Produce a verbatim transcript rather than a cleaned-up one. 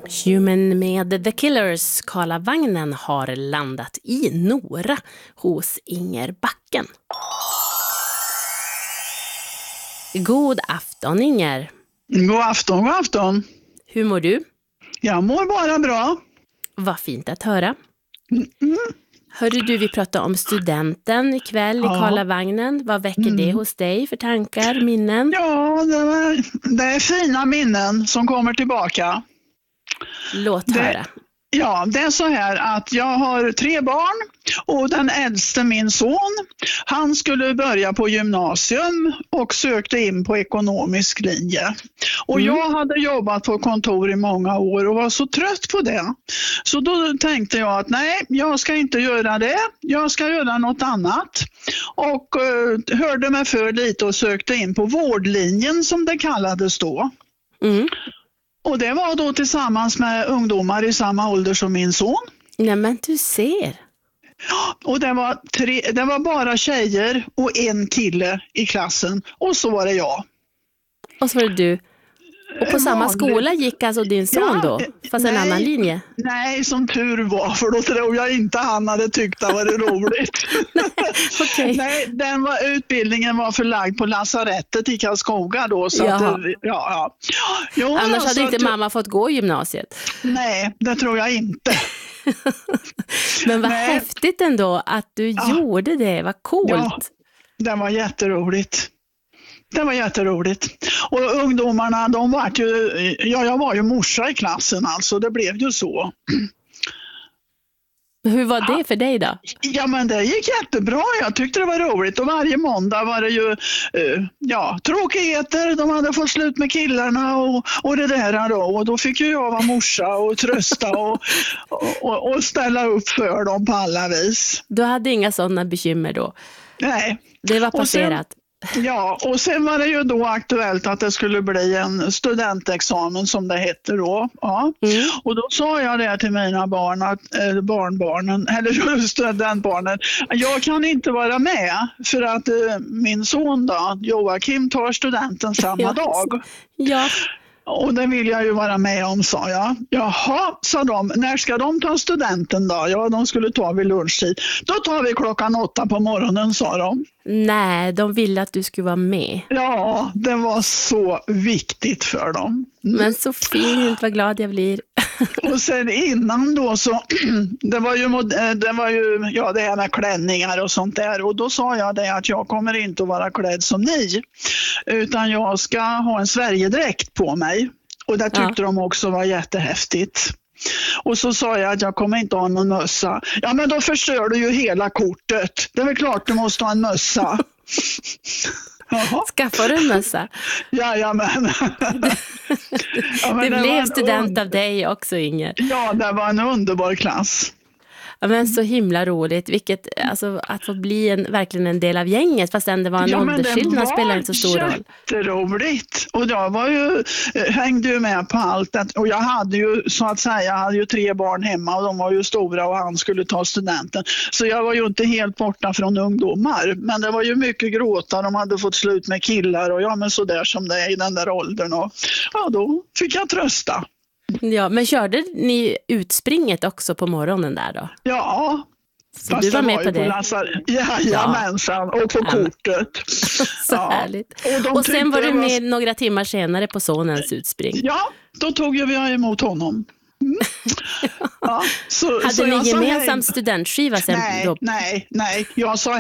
Human med The Killers, Karlavagnen har landat i Nora hos Inger Backen. God afton, Inger. God afton, god afton. Hur mår du? Jag mår bara bra. Vad fint att höra. Mm. Hörde du, vi pratade om studenten ikväll ja. i Karlavagnen. Vad väcker mm. det hos dig för tankar, minnen? Ja, det, var, det är fina minnen som kommer tillbaka. Låt det, höra. Ja, det är så här att jag har tre barn och den äldste, min son, han skulle börja på gymnasium och sökte in på ekonomisk linje. Och mm. jag hade jobbat på kontor i många år och var så trött på det. Så då tänkte jag att nej, jag ska inte göra det. Jag ska göra något annat. Och uh, hörde mig för lite och sökte in på vårdlinjen som det kallades då. Mm. Och det var då tillsammans med ungdomar i samma ålder som min son. Nej, men du ser. Och det var, tre, det var bara tjejer och en kille i klassen. Och så var det jag. Och så var det du. Och på samma skola gick alltså din son ja, då? Fast nej, en annan linje? Nej, som tur var. För då tror jag inte han hade tyckt det var roligt. nej, okay. nej, den var, utbildningen var förlagd på lasarettet i Karlskoga då. Så att, ja, ja. Jo, annars hade inte att, mamma fått gå i gymnasiet. Nej, det tror jag inte. Men vad nej. häftigt ändå att du ja. gjorde det. Vad coolt. Ja, det var jätteroligt. Det var jätteroligt. Och ungdomarna, de var ju, ja, jag var ju morsa i klassen alltså, det blev ju så. Hur var det för dig då? Ja, men det gick jättebra. Jag tyckte det var roligt. Och varje måndag var det ju uh, ja, tråkigheter. De hade fått slut med killarna och, och det där då. Och då fick ju jag vara morsa och trösta och, och, och ställa upp för dem på alla vis. Du hade inga sådana bekymmer då? Nej. Det var passerat? Ja, och sen var det ju då aktuellt att det skulle bli en studentexamen som det heter då. Ja. Mm. Och då sa jag det till mina barn, att, äh, barnbarnen, eller studentbarnen, jag kan inte vara med för att äh, min son då, Joakim, tar studenten samma ja. dag. Ja. Och det vill jag ju vara med om, sa jag. Jaha, sa de. När ska de ta studenten då? Ja, de skulle ta vid lunchtid. Då tar vi klockan åtta på morgonen, sa de. Nej, de ville att du skulle vara med. Ja, det var så viktigt för dem. Mm. Men så fint, vad glad jag blir. Och sen innan då så, det var ju, det var ju ja, det här med klänningar och sånt där. Och då sa jag det att jag kommer inte att vara klädd som ni. Utan jag ska ha en Sverigedräkt på mig. Och det tyckte ja. de också var jättehäftigt. Och så sa jag att jag kommer inte ha någon mössa. Ja, men då förstör du ju hela kortet. Det är väl klart du måste ha en mössa. Skaffar du en mössa? Jajamän. ja, det, det blev student und- av dig också, Inger. Ja, det var en underbar klass. Ja, men så himla roligt. Vilket, alltså, att få bli en, verkligen en del av gänget, fast det var en ja, åldersskillnad spelar inte så stor roll. Jätteroligt. Och jag var ju, hängde ju med på allt. Och jag hade ju, så att säga, jag hade ju tre barn hemma och de var ju stora och han skulle ta studenten. Så jag var ju inte helt borta från ungdomar. Men det var ju mycket gråta, de hade fått slut med killar och ja, men så där som det är i den där åldern. Och ja, då fick jag trösta. Ja, men körde ni utspringet också på morgonen där då? Ja. Så du var med var på det? Lassar... Jajamensan, ja. Och på kortet. Så ja. Härligt. Och, och sen var du med var... några timmar senare på sonens utspring. Ja, då tog jag emot honom. Mm. ja, så, Hade så ni gemensam hej... studentskiva sen? Nej, då? nej, nej. Jag sa